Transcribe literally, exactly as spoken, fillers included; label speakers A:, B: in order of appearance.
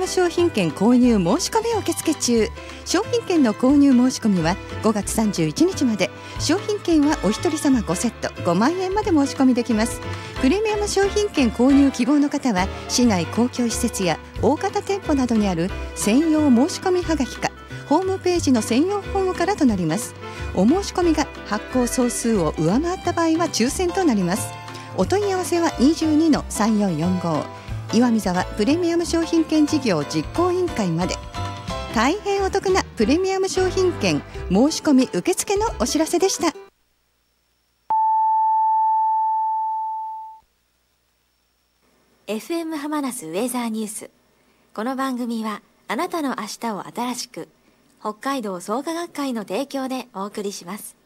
A: ム商品券購入申し込み受付中。商品券の購入申し込みはごがつさんじゅういちにちまで。商品券はお一人様ごセットごまんえんまで申し込みできます。プレミアム商品券購入希望の方は市内公共施設や大型店舗などにある専用申し込みはがきかホームページの専用フォームからとなります。お申し込みが発行総数を上回った場合は抽選となります。お問い合わせは にじゅうにのさんよんよんご 岩見沢プレミアム商品券事業実行委員会まで。大変お得なプレミアム商品券申し込み受付のお知らせでした。
B: エフエム 浜那須ウェザーニュース。この番組はあなたの明日を新しく、北海道創価学会の提供でお送りします。